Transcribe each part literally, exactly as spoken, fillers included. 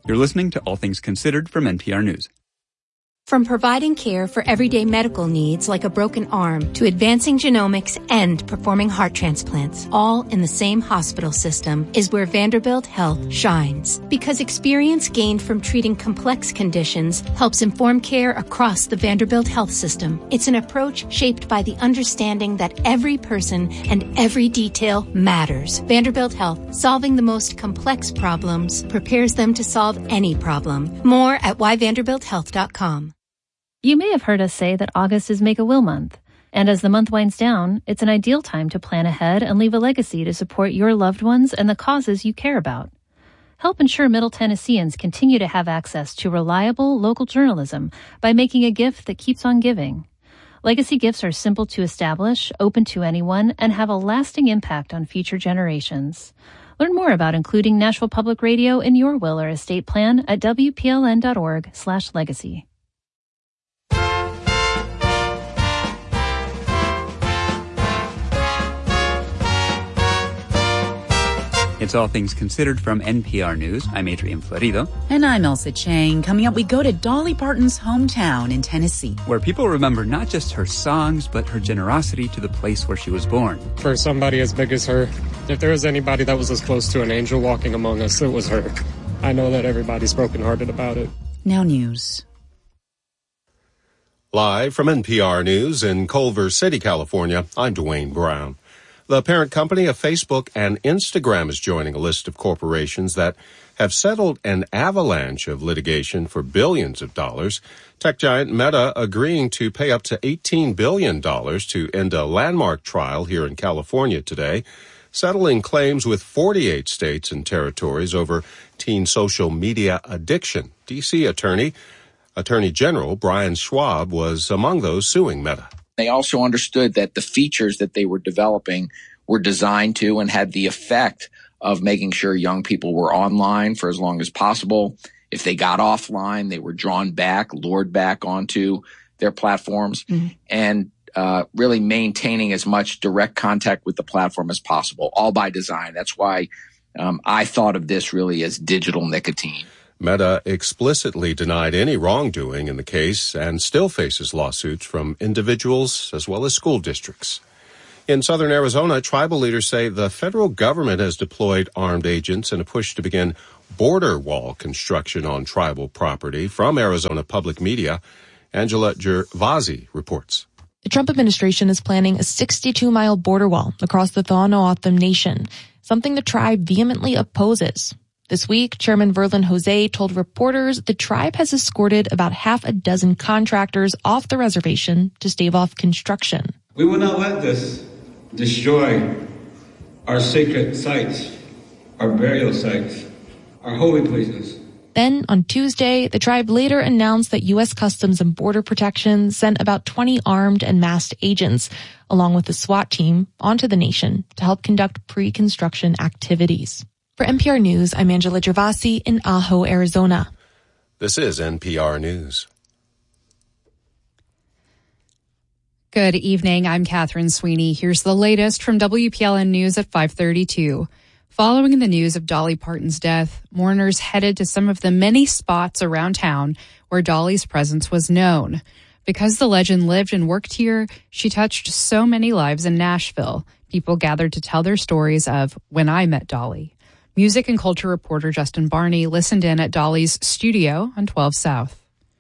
You're listening to All Things Considered from N P R News. From providing care for everyday medical needs like a broken arm to advancing genomics and performing heart transplants, all in the same hospital system, is where Vanderbilt Health shines. Because experience gained from treating complex conditions helps inform care across the Vanderbilt Health System. It's an approach shaped by the understanding that every person and every detail matters. Vanderbilt Health, solving the most complex problems, prepares them to solve any problem. More at why vanderbilt health dot com. You may have heard us say that August is Make-A-Will Month, and as the month winds down, it's an ideal time to plan ahead and leave a legacy to support your loved ones and the causes you care about. Help ensure Middle Tennesseans continue to have access to reliable local journalism by making a gift that keeps on giving. Legacy gifts are simple to establish, open to anyone, and have a lasting impact on future generations. Learn more about including Nashville Public Radio in your will or estate plan at w p l n dot org slash legacy. It's All Things Considered from N P R News. I'm Adrian Florido. And I'm Elsa Chang. Coming up, we go to Dolly Parton's hometown in Tennessee, where people remember not just her songs, but her generosity to the place where she was born. For somebody as big as her, if there was anybody that was as close to an angel walking among us, it was her. I know that everybody's brokenhearted about it. Now news. Live from N P R News in Culver City, California, I'm Dwayne Brown. The parent company of Facebook and Instagram is joining a list of corporations that have settled an avalanche of litigation for billions of dollars. Tech giant Meta agreeing to pay up to eighteen billion dollars to end a landmark trial here in California today, settling claims with forty-eight states and territories over teen social media addiction. D C attorney, Attorney General Brian Schwab was among those suing Meta. They also understood that the features that they were developing were designed to and had the effect of making sure young people were online for as long as possible. If they got offline, they were drawn back, lured back onto their platforms, mm-hmm. and uh, really maintaining as much direct contact with the platform as possible, all by design. That's why um, I thought of this really as digital nicotine. Meta explicitly denied any wrongdoing in the case and still faces lawsuits from individuals as well as school districts. In southern Arizona, tribal leaders say the federal government has deployed armed agents in a push to begin border wall construction on tribal property. From Arizona Public Media, Angela Gervasi reports. The Trump administration is planning a sixty-two mile border wall across the Tohono-O'odham Nation, something the tribe vehemently opposes. This week, Chairman Verlin Jose told reporters the tribe has escorted about half a dozen contractors off the reservation to stave off construction. We will not let this destroy our sacred sites, our burial sites, our holy places. Then, on Tuesday, the tribe later announced that U S Customs and Border Protection sent about twenty armed and masked agents, along with a SWAT team, onto the nation to help conduct pre-construction activities. For N P R News, I'm Angela Gervasi in Ajo, Arizona. This is N P R News. Good evening. I'm Catherine Sweeney. Here's the latest from W P L N News at five thirty-two. Following the news of Dolly Parton's death, mourners headed to some of the many spots around town where Dolly's presence was known. Because the legend lived and worked here, she touched so many lives in Nashville. People gathered to tell their stories of When I Met Dolly. Music and culture reporter Justin Barney listened in at Dolly's studio on twelve South.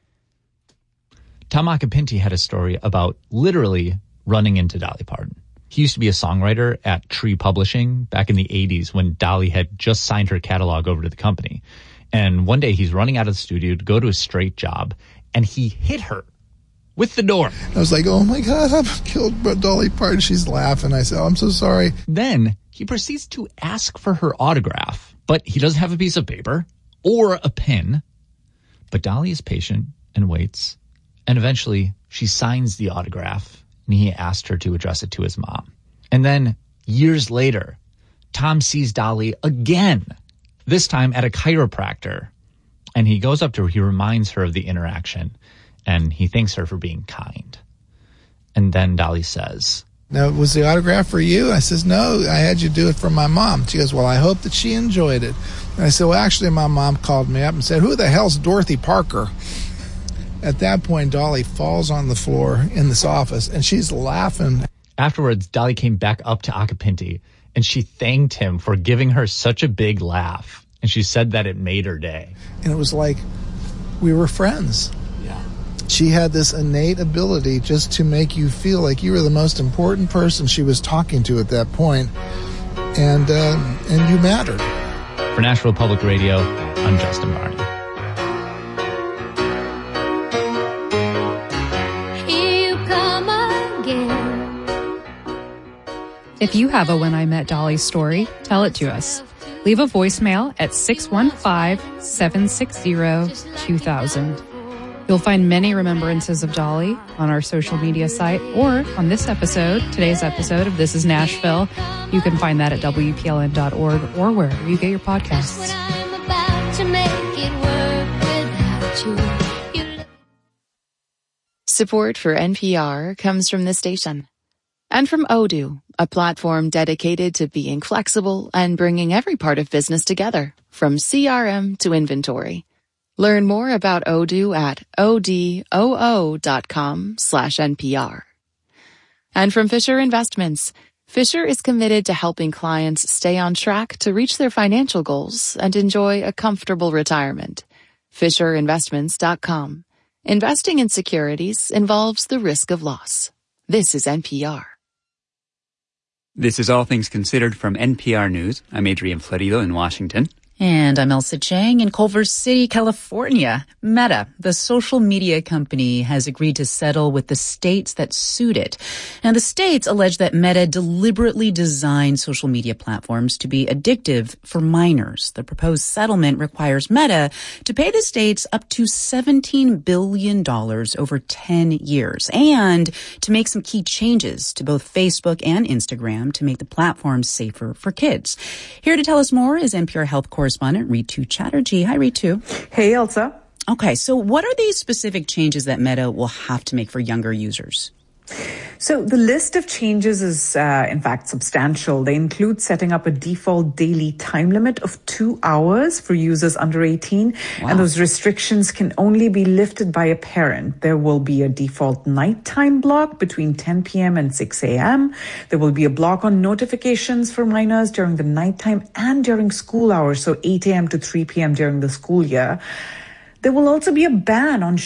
Tom Acapinti had a story about literally running into Dolly Parton. He used to be a songwriter at Tree Publishing back in the eighties when Dolly had just signed her catalog over to the company. And one day he's running out of the studio to go to a straight job, and he hit her with the door. I was like, oh my God, I've killed Dolly Parton. She's laughing. I said, oh, I'm so sorry. Then he proceeds to ask for her autograph, but he doesn't have a piece of paper or a pen. But Dolly is patient and waits. And eventually she signs the autograph, and he asked her to address it to his mom. And then years later, Tom sees Dolly again, this time at a chiropractor. And he goes up to her. He reminds her of the interaction, and he thanks her for being kind. And then Dolly says, Now, was the autograph for you? I says, no, I had you do it for my mom. She goes, well, I hope that she enjoyed it. And I said, well, actually, my mom called me up and said, who the hell's Dorothy Parker? At that point, Dolly falls on the floor in this office, and she's laughing. Afterwards, Dolly came back up to Acapinti, and she thanked him for giving her such a big laugh. And she said that it made her day. And it was like we were friends. Yeah. She had this innate ability just to make you feel like you were the most important person she was talking to at that point, and uh, and you mattered. For Nashville Public Radio, I'm Justin Barney. If you have a When I Met Dolly story, tell it to us. Leave a voicemail at six one five, seven six zero, two thousand. You'll find many remembrances of Dolly on our social media site or on this episode, today's episode of This Is Nashville. You can find that at W P L N dot org or wherever you get your podcasts. Support for N P R comes from this station. And from Odoo, a platform dedicated to being flexible and bringing every part of business together, from C R M to inventory. Learn more about Odoo at odoo dot com slash N P R. And from Fisher Investments, Fisher is committed to helping clients stay on track to reach their financial goals and enjoy a comfortable retirement. Fisher Investments dot com. Investing in securities involves the risk of loss. This is N P R. This is All Things Considered from N P R News. I'm Adrian Florido in Washington. And I'm Elsa Chang in Culver City, California. Meta, the social media company, has agreed to settle with the states that sued it. Now, the states allege that Meta deliberately designed social media platforms to be addictive for minors. The proposed settlement requires Meta to pay the states up to seventeen billion dollars over ten years and to make some key changes to both Facebook and Instagram to make the platforms safer for kids. Here to tell us more is N P R Health Correspondent Ritu Chatterjee. Hi, Ritu. Hey, Elsa. Okay, so what are these specific changes that Meta will have to make for younger users? So the list of changes is, uh, in fact, substantial. They include setting up a default daily time limit of two hours for users under eighteen. Wow. And those restrictions can only be lifted by a parent. There will be a default nighttime block between ten p.m. and six a.m. There will be a block on notifications for minors during the nighttime and during school hours, so eight a.m. to three p.m. during the school year. There will also be a ban on